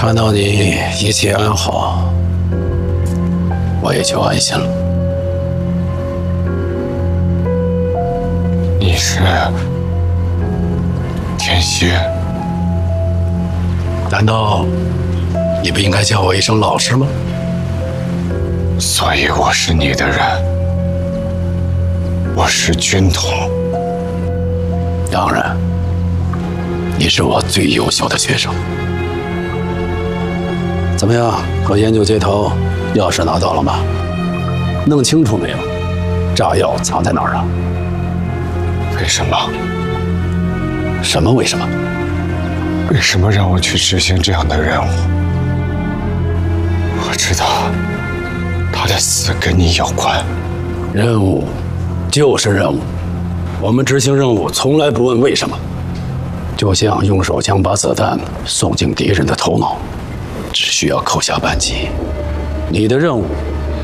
看到你一切安好，我也就安心了。 你是天蝎？ 难道你不应该叫我一声老师吗？ 所以我是你的人，我是军统。 当然，你是我最优秀的学生。怎么样，和研究接头钥匙拿到了吗？弄清楚没有？炸药藏在哪儿啊？ 为什么？ 什么为什么？ 为什么让我去执行这样的任务？我知道他的死跟你有关。 任务就是任务，我们执行任务从来不问为什么，就像用手枪把子弹送进敌人的头脑，只需要扣下扳机。你的任务